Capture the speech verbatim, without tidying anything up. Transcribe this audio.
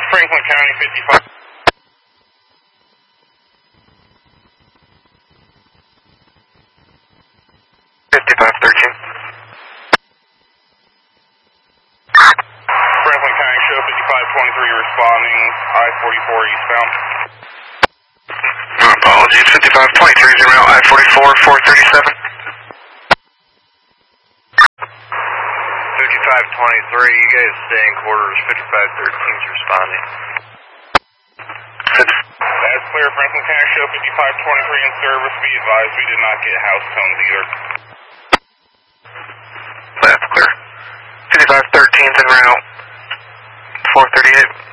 Franklin County fifty-five. fifty-five thirteen. Franklin County show fifty-five twenty-three responding I forty-four eastbound. My apologies, fifty-five twenty-three is around I forty-four four thirty-seven. fifty-five twenty-three, you guys stay in quarters, fifty-five thirteen is responding. That's clear, Franklin County show fifty-five twenty-three in service. Be advised we did not get house tones either. That's clear. fifty-five thirteen is en route. four thirty-eight.